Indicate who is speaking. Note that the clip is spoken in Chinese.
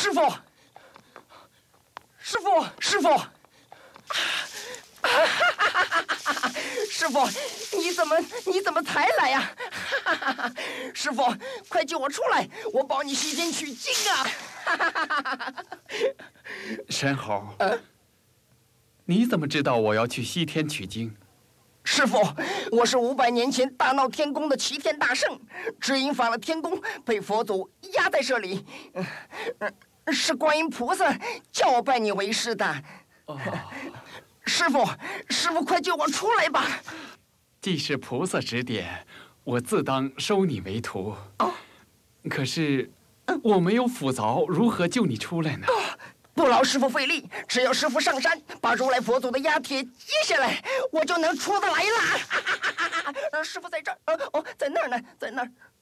Speaker 1: 师傅，师傅，师傅，师傅，你怎么才来呀？师傅，快救我出来！我保你西天取经啊！
Speaker 2: 申猴，你怎么知道我要去西天取经？
Speaker 1: 师傅，我是500年前大闹天宫的齐天大圣，只因犯了天宫，被佛祖压在这里。是观音菩萨叫我拜你为师的。师傅，快救我出来吧！
Speaker 2: 既是菩萨指点，我自当收你为徒。可是我没有斧凿，如何救你出来呢？
Speaker 1: 不劳师傅费力，只要师傅上山把如来佛祖的压帖接下来，我就能出得来了。师傅在这儿，在那儿呢，在那儿。